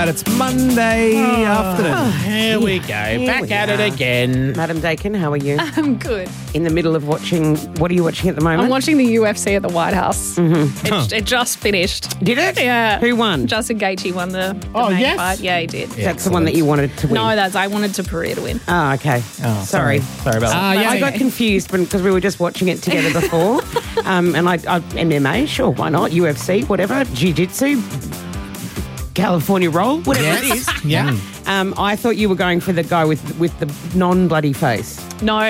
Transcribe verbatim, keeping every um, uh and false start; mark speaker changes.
Speaker 1: It's Monday afternoon.
Speaker 2: Here we go.
Speaker 3: Here
Speaker 2: Back
Speaker 3: we
Speaker 2: at
Speaker 3: are.
Speaker 2: it again.
Speaker 3: Madam Dakin, how are you?
Speaker 4: I'm good.
Speaker 3: In the middle of watching, what are you watching at the moment?
Speaker 4: I'm watching the U F C at the White House. Mm-hmm. It, it just finished.
Speaker 3: Did it?
Speaker 4: Yeah.
Speaker 3: Who won?
Speaker 4: Justin Gaethje won the, the
Speaker 2: Oh,
Speaker 4: main
Speaker 2: yes?
Speaker 4: fight. Yeah, he did.
Speaker 3: That's the one that you wanted to win.
Speaker 4: No, that's I wanted to Pereira to win.
Speaker 3: Oh, okay.
Speaker 1: Oh,
Speaker 3: sorry.
Speaker 1: Sorry about that.
Speaker 2: Ah, yeah.
Speaker 3: I got confused because we were just watching it together before. um, and I, I, M M A, sure, why not? U F C, whatever. Jiu-Jitsu, California roll, whatever it is.
Speaker 1: Yeah.
Speaker 3: Um, I thought you were going for the guy with with the non-bloody face.
Speaker 4: No,